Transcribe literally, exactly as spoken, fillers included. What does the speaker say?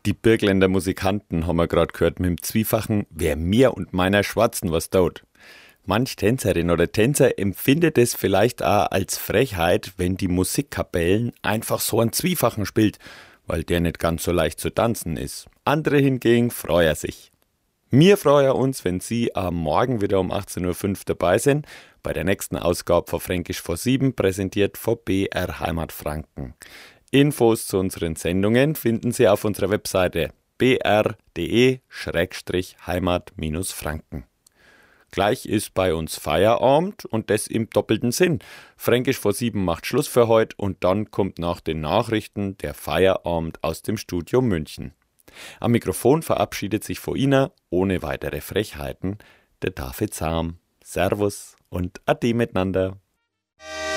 Die Birgländer Musikanten haben wir gerade gehört mit dem Zwiefachen Wer mir und meiner Schwarzen was tut. Manch Tänzerin oder Tänzer empfindet es vielleicht auch als Frechheit, wenn die Musikkapellen einfach so einen Zwiefachen spielt, weil der nicht ganz so leicht zu tanzen ist. Andere hingegen freuen sich. Wir freuen uns, wenn Sie am Morgen wieder um achtzehn Uhr fünf dabei sind, bei der nächsten Ausgabe von Fränkisch vor sieben, präsentiert von B R Heimat Franken. Infos zu unseren Sendungen finden Sie auf unserer Webseite b r punkt d e heimat Franken. Gleich ist bei uns Feierabend und das im doppelten Sinn. Fränkisch vor sieben macht Schluss für heute und dann kommt nach den Nachrichten der Feierabend aus dem Studio München. Am Mikrofon verabschiedet sich vor Ihnen, ohne weitere Frechheiten, der David Sam. Servus und Ade miteinander.